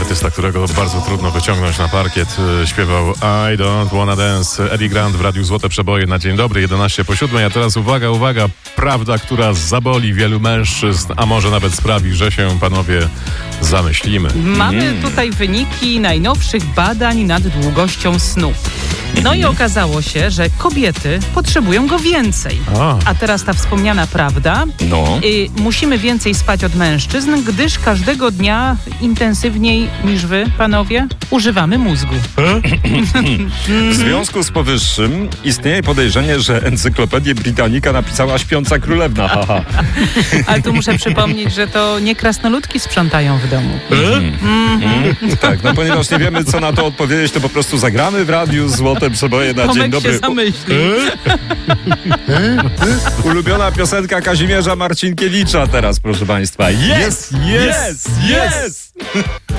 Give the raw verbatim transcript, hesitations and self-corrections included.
artysta, którego bardzo trudno wyciągnąć na parkiet, śpiewał I Don't Wanna Dance. Eddie Grant w Radiu Złote Przeboje na dzień dobry, jedenaście po siódmej. A teraz uwaga, uwaga, prawda, która zaboli wielu mężczyzn, a może nawet sprawi, że się panowie zamyślimy. Mamy Mm. tutaj wyniki najnowszych badań nad długością snu. No i okazało się, że kobiety potrzebują go więcej. A. A teraz ta wspomniana prawda. No. Y, musimy więcej spać od mężczyzn, gdyż każdego dnia intensywniej niż wy, panowie, używamy mózgu. W związku z powyższym istnieje podejrzenie, że Encyklopedię Britannica napisała śpiąca królewna. Haha. Ale tu muszę przypomnieć, że to nie krasnoludki sprzątają w domu. Mm, tak, no ponieważ nie wiemy, co na to odpowiedzieć, to po prostu zagramy w Radiu Złote Przeboje na dzień Tomek dobry. się zamyśli. Ulubiona piosenka Kazimierza Marcinkiewicza teraz, proszę państwa. Jest! Jest! Jest! Jest!